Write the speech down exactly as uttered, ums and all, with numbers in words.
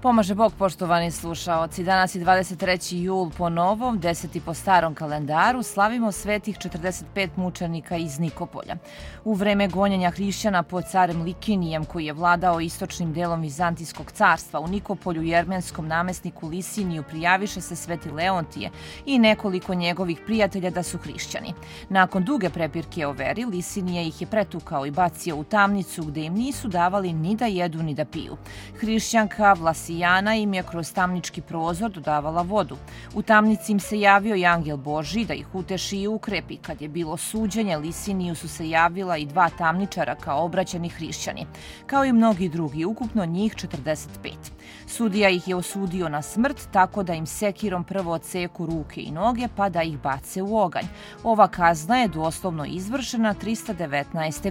Pomaže Bog, poštovani slušaoci. Danas je dvadeset treći jul po novom, deseti po starom kalendaru. Slavimo svetih četrdeset pet mučenika iz Nikopolja. U vreme gonjenja hrišćana pod carem Likinijem, koji je vladao istočnim delom Vizantijskog carstva, u Nikopolju jermenskom namestniku Lisiniju prijaviše se sveti Leontije i nekoliko njegovih prijatelja da su hrišćani. Nakon duge prepirke o veri, Lisinije ih je pretukao i bacio u tamnicu gde im nisu davali ni da jedu ni da piju. Hrišćanka Vlasijana im je kroz tamnički prozor dodavala vodu. U tamnici im se javio i angel Božji da ih uteši i ukrepi. Kad je bilo suđenje, Lisiniju su se javila i dva tamničara kao obraćeni hrišćani, kao i mnogi drugi, ukupno njih četrdeset pet. Sudija ih je osudio na smrt tako da im sekirom prvo odseku ruke i noge pa da ih bace u oganj. Ova kazna je doslovno izvršena trista devetnaeste.